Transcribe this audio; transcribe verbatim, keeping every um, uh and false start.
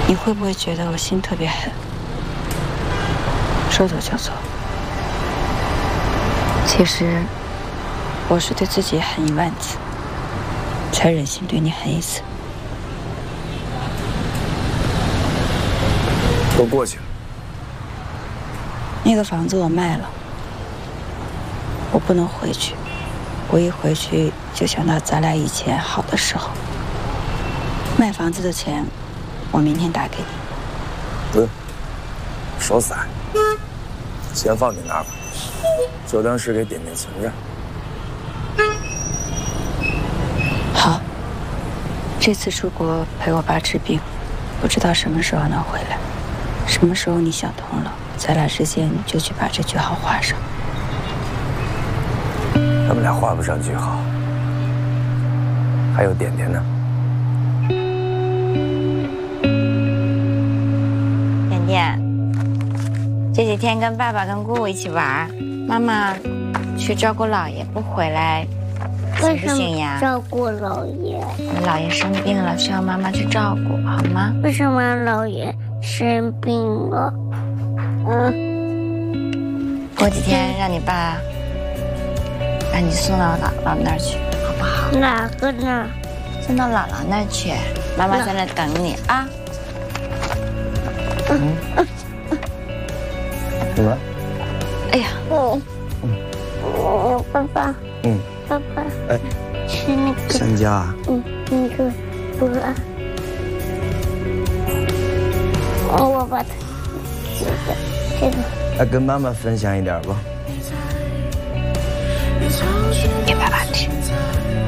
你会不会觉得我心特别狠，说走就走？其实我是对自己狠一万次，才忍心对你狠一次。 都过去了。 那个房子我卖了，我不能回去。我一回去就想到咱俩以前好的时候。卖房子的钱，我明天打给你。 不用，少散，先放你那儿吧，就当是给点点存着。 好，这次出国陪我爸治病，不知道什么时候能回来。什么时候你想通了，咱俩之间就去把这句号画上。 他们俩画不上句号，还有点点呢。 点点，这几天跟爸爸跟姑姑一起玩，妈妈去照顾姥爷不回来，行不行呀？ 照顾姥爷？ 姥爷生病了，需要妈妈去照顾，好吗？ 为什么姥爷生病了？ 嗯，过几天让你爸把你送到姥姥那儿去，好不好？ 哪个呢？ 送到姥姥那儿去，妈妈在那等你啊。 嗯。怎么了？ 哎呀， 嗯嗯，爸爸， 嗯， 爸爸， 哎， 吃那个香蕉啊？ 嗯，那个不啊，我把它这个这个， 来跟妈妈分享一点吧。 给爸爸吃。